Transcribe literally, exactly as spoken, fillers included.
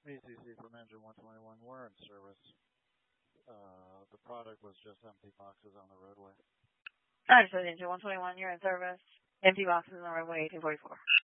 P C C from Engine one twenty-one. We're in service. Uh, the product was just empty boxes on the roadway. Understood, Engine one twenty-one. You're in service. Empty boxes on the roadway, eighteen forty-four.